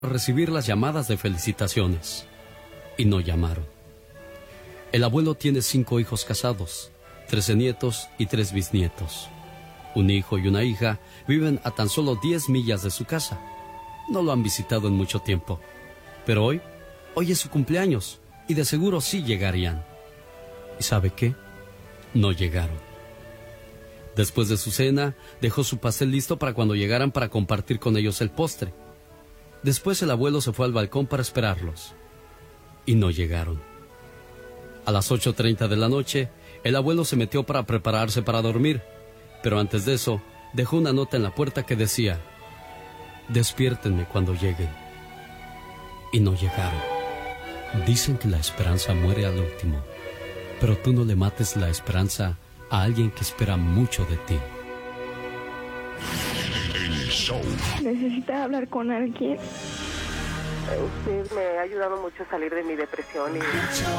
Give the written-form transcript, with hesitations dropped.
recibir las llamadas de felicitaciones. Y no llamaron. El abuelo tiene 5 hijos casados, 13 nietos y 3 bisnietos. Un hijo y una hija viven a tan solo 10 millas de su casa. No lo han visitado en mucho tiempo. Pero hoy es su cumpleaños y de seguro sí llegarían. ¿Y sabe qué? No llegaron. Después de su cena, dejó su pastel listo para cuando llegaran para compartir con ellos el postre. Después el abuelo se fue al balcón para esperarlos. Y no llegaron. A las 8:30 de la noche, el abuelo se metió para prepararse para dormir. Pero antes de eso, dejó una nota en la puerta que decía: despiértenme cuando lleguen. Y no llegaron. Dicen que la esperanza muere al último, pero tú no le mates la esperanza a alguien que espera mucho de ti. El show. Necesita hablar con alguien. Usted me ha ayudado mucho a salir de mi depresión y